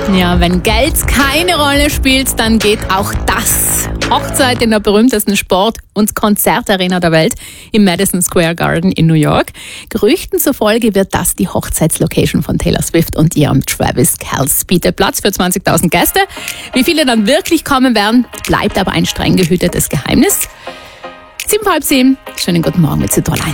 Ja, wenn Geld keine Rolle spielt, dann geht auch das. Hochzeit in der berühmtesten Sport- und Konzertarena der Welt im Madison Square Garden in New York. Gerüchten zufolge wird das die Hochzeitslocation von Taylor Swift und ihrem Travis Kelce. Bietet Platz für 20.000 Gäste. Wie viele dann wirklich kommen werden, bleibt aber ein streng gehütetes Geheimnis. 7:30. Schönen guten Morgen mit Südtirol 1.